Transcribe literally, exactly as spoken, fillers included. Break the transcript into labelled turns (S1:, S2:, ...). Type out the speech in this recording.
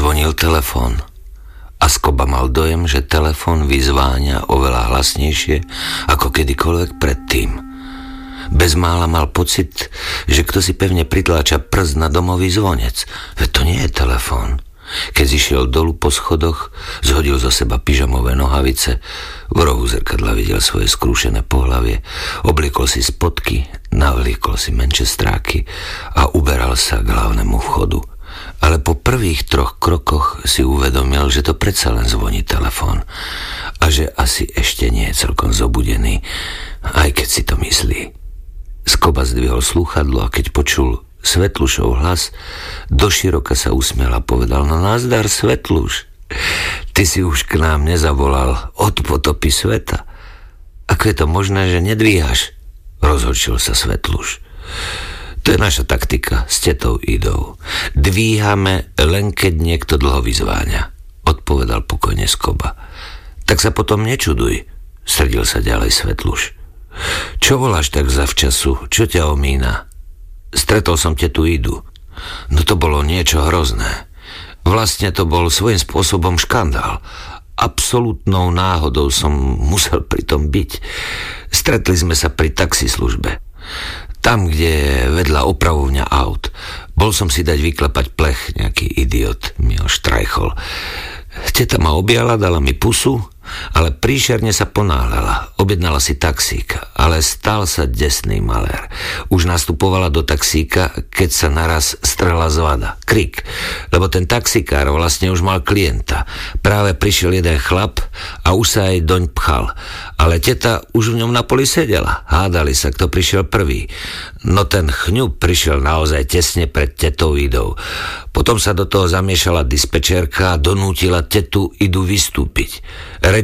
S1: Zazvonil telefón a Skoba mal dojem, že telefón vyzváňa oveľa hlasnejšie ako kedykoľvek predtým. Bezmála mal pocit, že kto si pevne pritláča prst na domový zvonec. Veď to nie je telefón. Keď zišiel dolu po schodoch, zhodil zo seba pyžamové nohavice, v rohu zrkadla videl svoje skrúšené pohlavie, obliekol si spodky, navliekol si menčestráky a uberal sa k hlavnému vchodu. Ale po prvých troch krokoch si uvedomil, že to predsa len zvoní telefón a že asi ešte nie je celkom zobudený, aj keď si to myslí. Skoba zdvihol slúchadlo a keď počul Svetlušov hlas, doširoka sa usmial a povedal: no nazdar, Svetluš, ty si už k nám nezavolal od potopy sveta. Ako je to možné, že nedvíhaš? Rozhorčil sa Svetluš. To je naša taktika s tetou Idou. Dvíhame len keď niekto dlho vyzváňa, odpovedal pokojne Skoba. Tak sa potom nečuduj, srdil sa ďalej Svetluš. Čo voláš tak zavčasu? Čo ťa omína? Stretol som tetu Idu. No to bolo niečo hrozné. Vlastne to bol svojím spôsobom škandál. Absolútnou náhodou som musel pri tom byť. Stretli sme sa pri taxislužbe. Tam, kde je vedľa opravovňa aut. Bol som si dať vyklepať plech, nejaký idiot mi ho štrajchol. Teta ma objala, dala mi pusu, ale príšerne sa ponáhľala. Objednala si taxík, ale stal sa desný malér. Už nastupovala do taxíka, keď sa naraz strhla zvada. Krik, lebo ten taxikár vlastne už mal klienta. Práve prišiel jeden chlap a už sa aj doň pchal. Ale teta už v ňom na poli sedela. Hádali sa, kto prišiel prvý. No ten chňup prišiel naozaj tesne pred tetou Idou. Potom sa do toho zamiešala dispečerka a donútila tetu Idu vystúpiť.